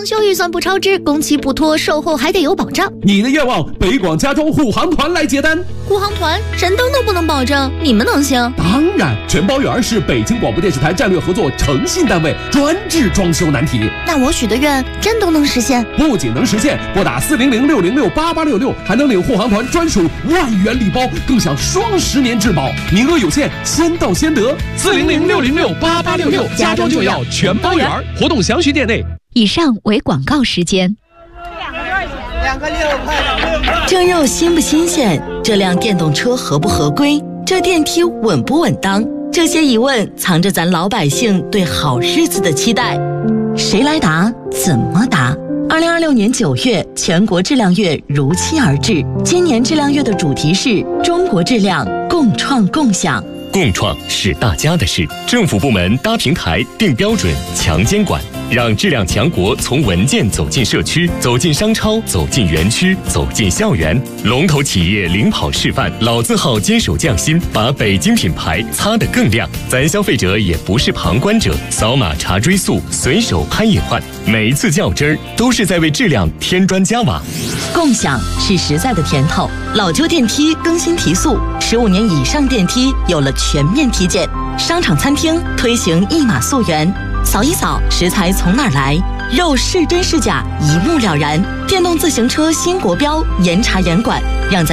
修预算不超支，工期不拖，售后还得有保障。 你的愿望，北广家装护航团来接单。 护航团神灯都不能保证，你们能行？ 当然，全包圆是北京广播电视台战略合作诚信单位，专治装修难题。 那我许的愿真都能实现？ 不仅能实现，拨打400-606-8866，还能领护航团专属万元礼包，更享双10年质保，名额有限，先到先得。400-606-8866，家装就要全包圆。活动详询店内。 以上为广告时间。 2个6块。 这肉新不新鲜？这辆电动车合不合规？这电梯稳不稳当？这些疑问藏着咱老百姓对好日子的期待。谁来答？怎么答？2026年9月，全国质量月如期而至。今年质量月的主题是中国质量共创共享。 共创是大家的事，政府部门搭平台、定标准、强监管，让质量强国从文件走进社区，走进商超，走进园区，走进校园。龙头企业领跑示范，老字号坚守匠心，把北京品牌擦得更亮。咱消费者也不是旁观者，扫码查追溯，随手拍隐患，每一次较真儿都是在为质量添砖加瓦。 共享是实在的甜头，老旧电梯更新提速，15年以上电梯有了全面体检，商场餐厅推行1码溯源，扫一扫食材从哪儿来，肉是真是假一目了然。电动自行车新国标，严查严管，让咱